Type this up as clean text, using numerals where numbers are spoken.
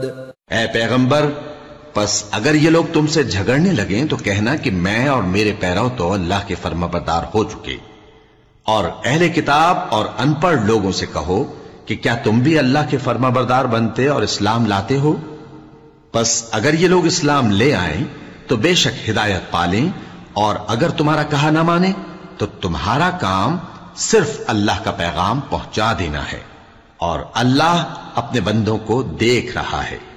ऐ पैगंबर, बस अगर ये लोग तुमसे झगड़ने लगे तो कहना कि मैं और मेरे पैरव तो अल्लाह के फर्माबरदार हो चुके। और अहले किताब और अनपढ़ लोगों से कहो कि क्या तुम भी अल्लाह के फर्माबरदार बनते और इस्लाम लाते हो। बस अगर ये लोग इस्लाम ले आए तो बेशक हिदायत पालें, और अगर तुम्हारा कहा ना माने तो तुम्हारा काम सिर्फ अल्लाह का पैगाम पहुंचा देना है, और अल्लाह अपने बंदों को देख रहा है।